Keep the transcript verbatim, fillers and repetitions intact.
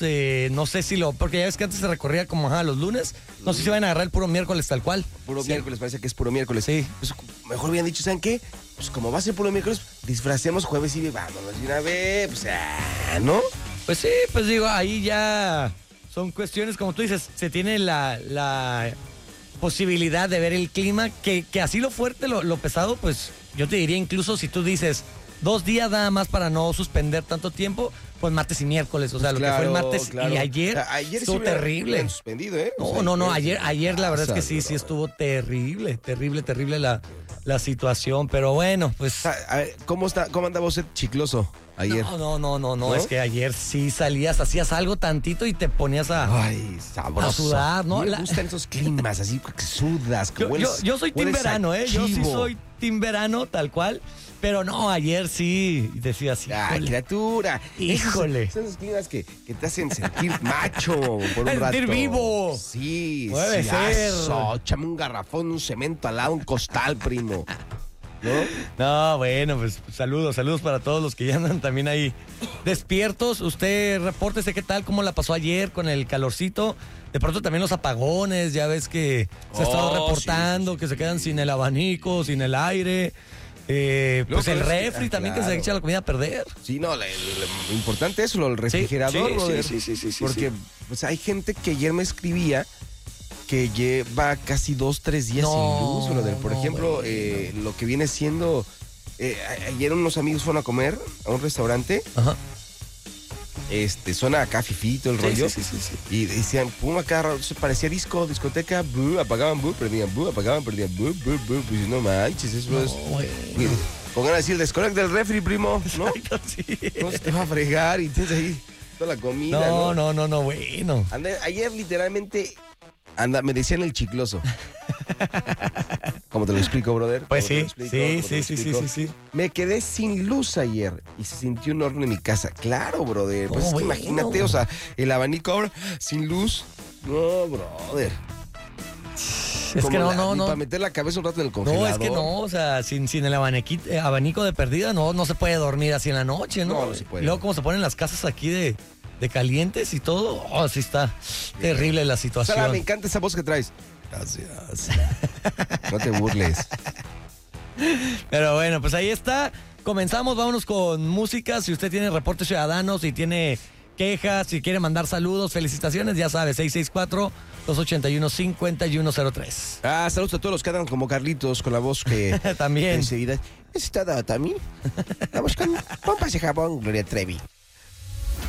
eh, no sé si lo... Porque ya ves que antes se recorría como ajá, los lunes. No sé si van a agarrar el puro miércoles tal cual. Puro sí. miércoles, parece que es puro miércoles. Sí. Pues, mejor hubieran dicho, ¿saben qué? Pues como va a ser puro miércoles, disfracemos jueves y vámonos de una vez. Pues, ah, ¿no? Pues sí, pues digo, ahí ya son cuestiones, como tú dices, se tiene la, la posibilidad de ver el clima, que, que así lo fuerte, lo, lo pesado, pues yo te diría incluso si tú dices dos días nada más para no suspender tanto tiempo, pues martes y miércoles, o sea, Pues lo claro, que fue el martes claro. y ayer, O sea, ayer estuvo sí hubiera- terrible. hubieran suspendido, ¿eh? O No, sea, no, no, pues, ayer, ayer la verdad es que pasa, sí, sí bro. estuvo terrible, terrible, terrible la, la situación, pero bueno, pues... A- a ver, ¿Cómo está, cómo andaba usted chicloso ayer? No, no, no, no, no, ¿No? es que ayer sí salías, hacías algo tantito y te ponías a... Ay, sabroso. A sudar, ¿no? Me La- gustan esos climas, así que sudas, que Yo, hueles, yo, yo soy team hueles a verano, ¿eh? Yo sí chivo. soy team verano, tal cual. Pero no, ayer sí decía así. Ay, criatura. Híjole. Esos, son esos climas que, que te hacen sentir macho por un Sentir rato. vivo. Sí, Puede sí, ser. Eso, échame un garrafón, un cemento al lado, un costal, primo. ¿No? No, bueno, pues saludos, saludos para todos los que ya andan también ahí despiertos. Usted repórtese qué tal, cómo la pasó ayer con el calorcito. De pronto también los apagones, ya ves que se ha estado Oh, reportando sí, sí, que sí, se quedan sí. sin el abanico, sin el aire. Eh, pues Luego, el ¿sabes qué? refri Ah, también que claro. se echa la comida a perder. Sí, no, le- le- lo importante es lo del refrigerador, sí, brother. sí, sí, sí, sí, Porque sí. pues, hay gente que ayer me escribía que lleva casi dos, tres días No, sin luz, brother. Por no, ejemplo, güey, eh, lo que viene siendo... eh, a- ayer unos amigos fueron a comer a un restaurante, Ajá. este, suena acá fifito el Sí, rollo. sí, sí, sí, sí. Y decían, pum, acá se parecía disco, discoteca, bu, apagaban, bu, prendían, bu, apagaban, prendían, bu, bu, bu. Pues no manches, eso es... No, güey. Pongan así el desconect del refri, primo, ¿no? Exacto, sí. No se te va a fregar y tienes ahí toda la comida, No, ¿no? no, no, no, bueno. Anda- ayer literalmente anda, me decían el chicloso. ¿Cómo te lo explico, brother? Pues ¿Cómo te sí, lo explico? sí, ¿Cómo te sí, lo sí, sí, explico? sí, sí. Me quedé sin luz ayer y se sintió un horno en mi casa. Claro, brother. Pues No, es que bueno. imagínate, o sea, el abanico ahora sin luz. No, brother. Es que no, no, no. Para meter la cabeza un rato en el congelador. No, es que no, o sea, sin, sin el abaniqui- eh, abanico de perdida, no, no se puede dormir así en la noche, ¿no? No, no se puede. Y luego como se ponen las casas aquí de, de calientes y todo, oh, sí está terrible la situación. Sara, me encanta esa voz que traes. Gracias. No te burles. Pero bueno, pues ahí está. Comenzamos, vámonos con música. Si usted tiene reportes ciudadanos, si tiene quejas, si quiere mandar saludos, felicitaciones, ya sabe, seis seis cuatro, dos ocho uno, cinco uno cero tres. Ah, saludos a todos los que andan como Carlitos con la voz que También. enseguida. ¿Es todo también? Vamos con pompas de jabón, Gloria Trevi.